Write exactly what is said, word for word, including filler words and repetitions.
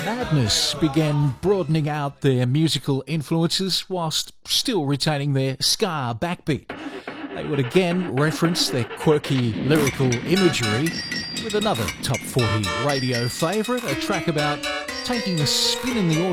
Madness began broadening out their musical influences whilst still retaining their ska backbeat. They would again reference their quirky lyrical imagery with another top forty radio favourite, a track about taking a spin in the